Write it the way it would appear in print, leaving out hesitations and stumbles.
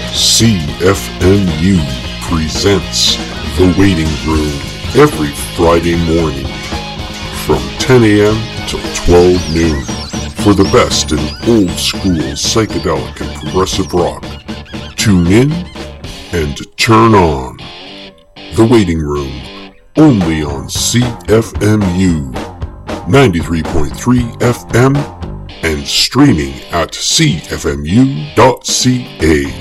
CFMU presents The Waiting Room every Friday morning from 10 a.m. till 12 noon for the best in old school psychedelic and progressive rock. Tune in and turn on. The Waiting Room, only on CFMU 93.3 FM and streaming at cfmu.ca.